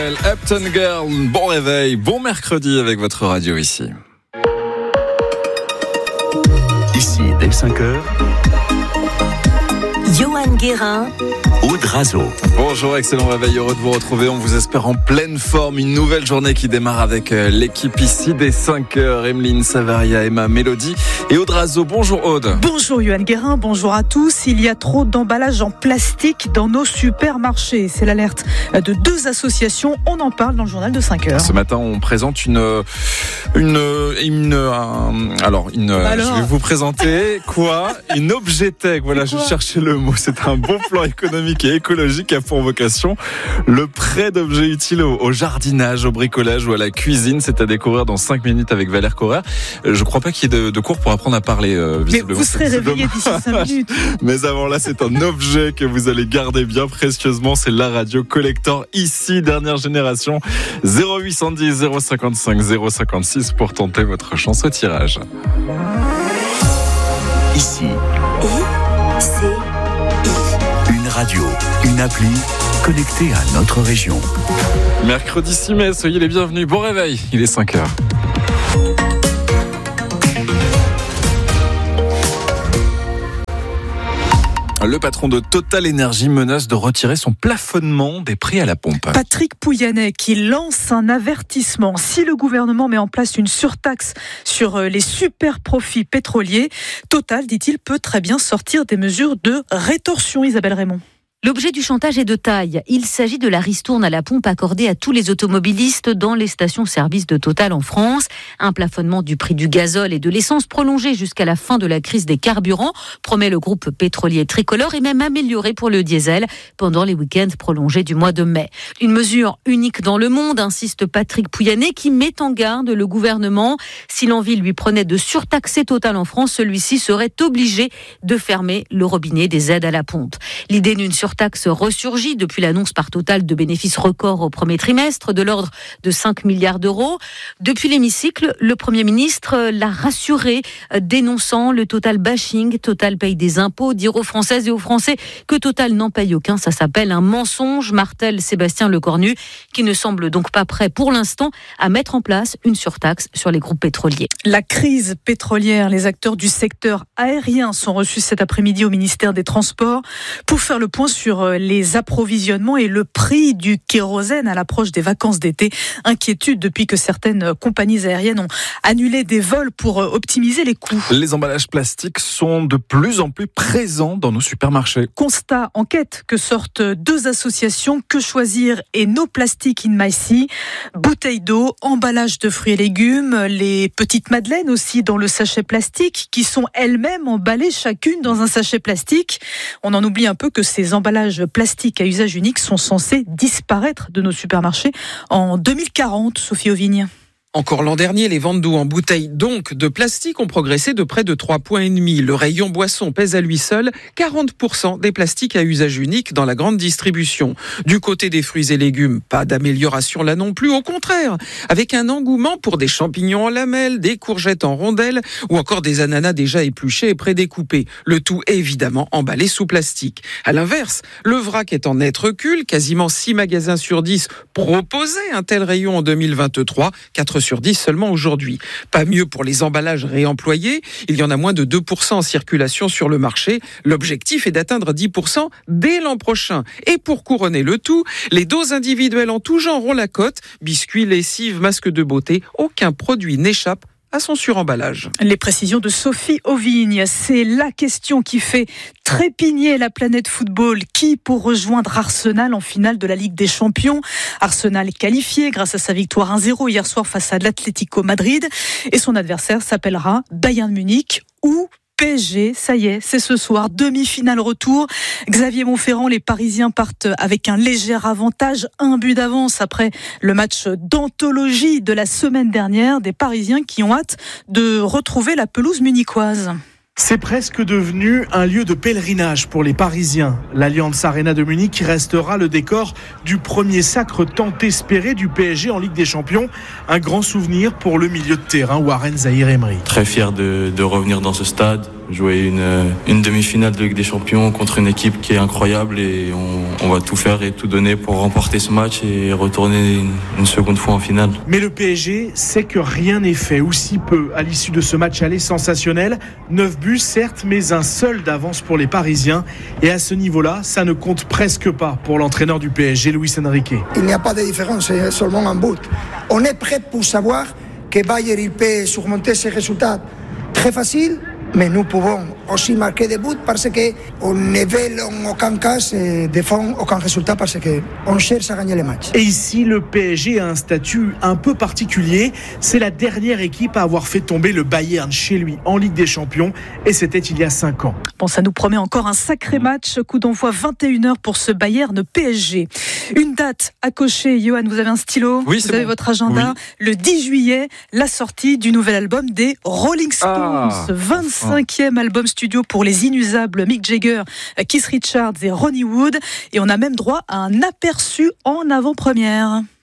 Upton Girl, bon réveil, bon mercredi avec votre radio ici. Ici, dès 5h, Johan Guérin, Aude Razo. Bonjour, excellent réveil, heureux de vous retrouver. On vous espère en pleine forme. Une nouvelle journée qui démarre avec l'équipe ici dès 5h. Emeline, Savaria, Emma, Mélodie et Aude Razo. Bonjour Aude. Bonjour Johan Guérin, bonjour à tous. Il y a trop d'emballages en plastique dans nos supermarchés. C'est l'alerte de deux associations. On en parle dans le journal de 5h. Ce matin, on présente je vais vous présenter quoi? Une Objetech. Voilà, je cherchais le mot. C'est un bon plan économique et écologique qui a pour vocation le prêt d'objets utiles au jardinage, au bricolage ou à la cuisine. C'est à découvrir dans 5 minutes avec Valère Correa. Je crois pas qu'il y ait de cours pour apprendre à parler, visiblement. Mais vous serez réveillé d'ici 5 minutes. Mais avant là, c'est un objet que vous allez garder bien précieusement. C'est la radio collector ici, dernière génération. 0810 055 056 pour tenter votre chance au tirage. Ici, une radio, une appli connectée à notre région. Mercredi 6 mai, soyez les bienvenus. Bon réveil, il est 5h. Le patron de Total Energy menace de retirer son plafonnement des prix à la pompe. Patrick Pouyanné qui lance un avertissement. Si le gouvernement met en place une surtaxe sur les super profits pétroliers, Total, dit-il, peut très bien sortir des mesures de rétorsion. Isabelle Raymond. L'objet du chantage est de taille. Il s'agit de la ristourne à la pompe accordée à tous les automobilistes dans les stations-service de Total en France. Un plafonnement du prix du gazole et de l'essence prolongé jusqu'à la fin de la crise des carburants, promet le groupe pétrolier tricolore, et même amélioré pour le diesel pendant les week-ends prolongés du mois de mai. Une mesure unique dans le monde, insiste Patrick Pouyanné, qui met en garde le gouvernement. Si l'envie lui prenait de surtaxer Total en France, celui-ci serait obligé de fermer le robinet des aides à la pompe. L'idée d'une surtaxe ressurgit depuis l'annonce par Total de bénéfices records au premier trimestre de l'ordre de 5 milliards d'euros. Depuis l'hémicycle, le Premier ministre l'a rassuré, dénonçant le Total bashing. Total paye des impôts, dire aux Françaises et aux Français que Total n'en paye aucun, ça s'appelle un mensonge, martèle Sébastien Lecornu, qui ne semble donc pas prêt pour l'instant à mettre en place une surtaxe sur les groupes pétroliers. La crise pétrolière, les acteurs du secteur aérien sont reçus cet après-midi au ministère des Transports pour faire le point sur les approvisionnements et le prix du kérosène à l'approche des vacances d'été. Inquiétude depuis que certaines compagnies aériennes ont annulé des vols pour optimiser les coûts. Les emballages plastiques sont de plus en plus présents dans nos supermarchés. Constat, enquête que sortent deux associations, Que Choisir et No Plastic in My Sea. Bouteilles d'eau, emballages de fruits et légumes, les petites madeleines aussi dans le sachet plastique qui sont elles-mêmes emballées chacune dans un sachet plastique. On en oublie un peu que ces emballages plastiques à usage unique sont censés disparaître de nos supermarchés en 2040, Sophie Auvigne. Encore l'an dernier, les ventes d'eau en bouteilles, donc de plastique, ont progressé de près de 3,5 points. Le rayon boisson pèse à lui seul 40% des plastiques à usage unique dans la grande distribution. Du côté des fruits et légumes, pas d'amélioration là non plus, au contraire, avec un engouement pour des champignons en lamelles, des courgettes en rondelles ou encore des ananas déjà épluchés et prédécoupés. Le tout évidemment emballé sous plastique. À l'inverse, le vrac est en net recul, quasiment 6 magasins sur 10 proposaient un tel rayon en 2023, 4 sur 10 seulement aujourd'hui. Pas mieux pour les emballages réemployés. Il y en a moins de 2% en circulation sur le marché. L'objectif est d'atteindre 10% dès l'an prochain. Et pour couronner le tout, les doses individuelles en tout genre ont la cote. Biscuits, lessives, masques de beauté, aucun produit n'échappe à son suremballage. Les précisions de Sophie Auvigne, c'est la question qui fait trépigner la planète football. Qui pour rejoindre Arsenal en finale de la Ligue des Champions? Arsenal qualifié grâce à sa victoire 1-0 hier soir face à l'Atlético Madrid et son adversaire s'appellera Bayern Munich ou PSG, ça y est, c'est ce soir, demi-finale retour. Xavier Monferrand, les Parisiens partent avec un léger avantage, 1 but d'avance après le match d'anthologie de la semaine dernière, des Parisiens qui ont hâte de retrouver la pelouse munichoise. C'est presque devenu un lieu de pèlerinage pour les Parisiens. L'Allianz Arena de Munich qui restera le décor du premier sacre tant espéré du PSG en Ligue des Champions. Un grand souvenir pour le milieu de terrain Warren Zahir Emery. Très fier de revenir dans ce stade. jouer une demi-finale de Ligue des Champions contre une équipe qui est incroyable et on va tout faire et tout donner pour remporter ce match et retourner une seconde fois en finale. Mais le PSG sait que rien n'est fait, ou si peu, à l'issue de ce match aller sensationnel. 9 buts certes, mais un seul d'avance pour les Parisiens. Et à ce niveau-là, ça ne compte presque pas pour l'entraîneur du PSG, Luis Enrique. Il n'y a pas de différence, c'est seulement un but. On est prêt pour savoir que Bayern il peut surmonter ces résultats très faciles, mais nous pouvons aussi marquer des buts parce qu'on ne veut en aucun cas défendre aucun résultat parce qu'on cherche à gagner les matchs. Et ici, le PSG a un statut un peu particulier. C'est la dernière équipe à avoir fait tomber le Bayern chez lui en Ligue des Champions et c'était il y a 5 ans. Bon, ça nous promet encore un sacré match. Coup d'envoi 21h pour ce Bayern PSG. Une date à cocher, Johan, vous avez un stylo, oui, vous avez votre agenda. Oui. Le 10 juillet, la sortie du nouvel album des Rolling Stones. 25e album studio pour les inusables Mick Jagger, Keith Richards et Ronnie Wood. Et on a même droit à un aperçu en avant-première.